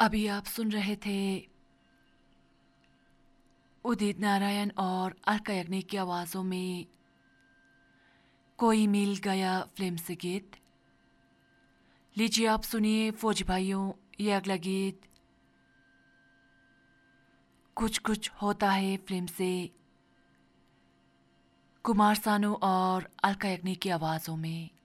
अभी आप सुन रहे थे उदित नारायण और अलका याग्निक की आवाज़ों में कोई मिल गया फिल्म से गीत। लीजिए आप सुनिए फौजी भाइयों, ये अगला गीत कुछ कुछ होता है फिल्म से कुमार सानू और अलका याग्निक की आवाज़ों में।